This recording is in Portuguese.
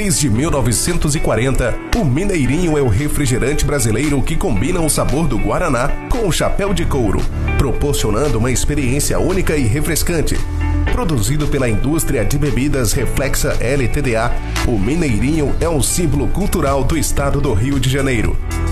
Desde 1940, o Mineirinho é o refrigerante brasileiro que combina o sabor do Guaraná com o chapéu de couro, proporcionando uma experiência única e refrescante. Produzido pela indústria de bebidas Reflexa LTDA, o Mineirinho é um símbolo cultural do estado do Rio de Janeiro.